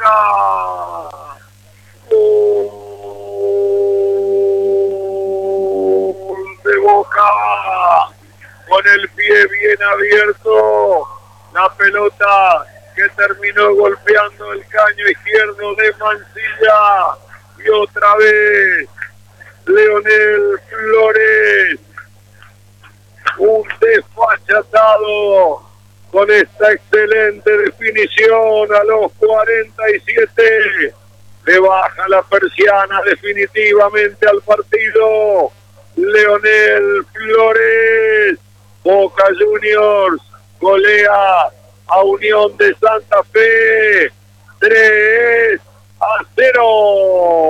Boca. Gol de Boca. Con el pie bien abierto. La pelota que terminó golpeando el caño izquierdo de Mancilla. Y otra vez Leonel Flores. Un desfachatado con esta excelente definición a los 47. Le baja la persiana definitivamente al partido. Leonel Flores. Boca Juniors golea a Unión de Santa Fe 3-0.